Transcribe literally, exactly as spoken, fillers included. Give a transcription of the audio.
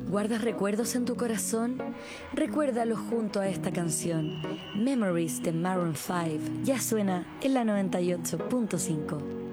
¿Guardas recuerdos en tu corazón? Recuérdalos junto a esta canción. Memories de Maroon cinco ya suena en la noventa y ocho punto cinco.